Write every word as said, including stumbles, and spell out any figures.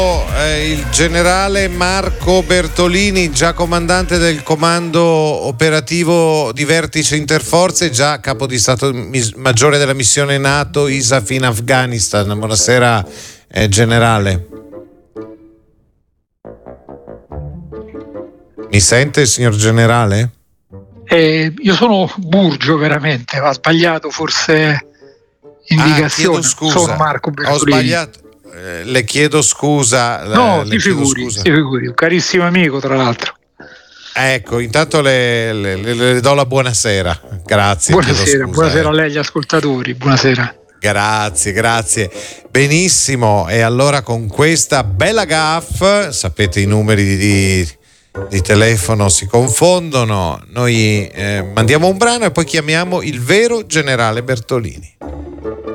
Eh, il generale Marco Bertolini, già comandante del comando operativo di vertice interforze, già capo di Stato Maggiore della missione NATO I S A F in Afghanistan. Buonasera, eh, generale. Mi sente, signor generale? Eh, io sono Burgio, veramente, ha sbagliato forse indicazione. Ah, scusa. Sono Marco Bertolini. Ho sbagliato. Eh, le chiedo scusa. No, le ti chiedo figuri, scusa. ti figuri, un carissimo amico tra l'altro. Ecco, intanto le, le, le, le do la buonasera. Grazie. Buonasera, scusa, buonasera eh. a lei, gli ascoltatori, buonasera. Grazie, grazie. Benissimo, e allora con questa bella gaffe, sapete i numeri di, di telefono si confondono, noi eh, mandiamo un brano e poi chiamiamo il vero generale Bertolini.